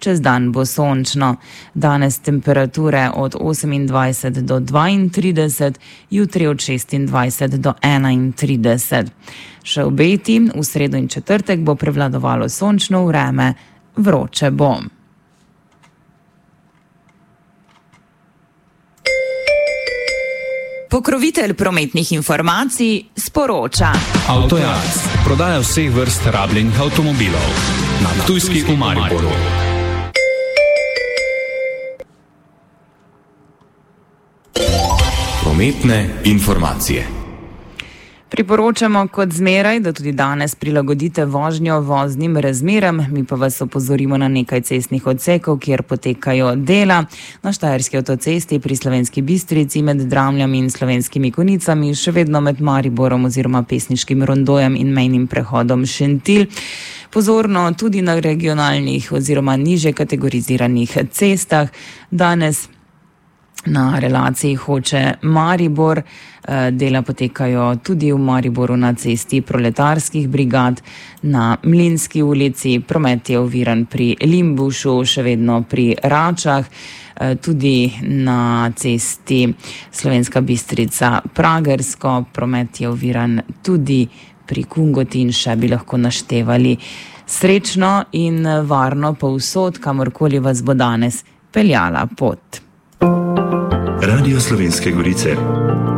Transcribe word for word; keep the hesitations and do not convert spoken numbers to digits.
čez dan bo sončno. Danes temperature od osemindvajset do dvaintrideset, jutri od šestindvajset do enaintrideset. Še obeti, v sredo in četrtek bo prevladovalo sončno vreme, vroče bo. Pokrovitelj prometnih informacij sporoča. Avtojaz, prodaja vseh vrst rabljenih avtomobilov. Na Ptujski v Mariboru. Prometne informacije. Priporočamo kot zmeraj, da tudi danes prilagodite vožnjo voznim razmeram, mi pa vas opozorimo na nekaj cestnih odsekov, kjer potekajo dela. Na Štajerski avtocesti pri Slovenski Bistrici med Dramljami in Slovenskimi Konicami, še vedno med Mariborom oziroma Pesniškim rondojem in mejnim prehodom Šentilj. Pozorno tudi na regionalnih oziroma niže kategoriziranih cestah. Danes na relaciji Hoče-Maribor dela potekajo tudi v Mariboru na cesti proletarskih brigad, na Mlinski ulici, promet je oviran pri Limbušu, še vedno pri Račah, tudi na cesti Slovenska Bistrica-Pragersko, promet je oviran tudi pri Kungoti in še bi lahko naštevali. Srečno in varno povsod, kamorkoli vas bo danes peljala pot. Radio Slovenske Gorice.